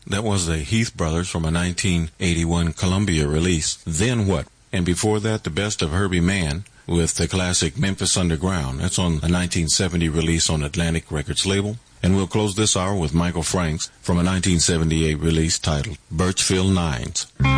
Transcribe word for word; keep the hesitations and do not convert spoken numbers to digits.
That was the Heath Brothers from a nineteen eighty-one Columbia release, Then What? And before that, the best of Herbie Mann with the classic Memphis Underground. That's on a nineteen seventy release on Atlantic Records label. And we'll close this hour with Michael Franks from a nineteen seventy-eight release titled Birchville Nines.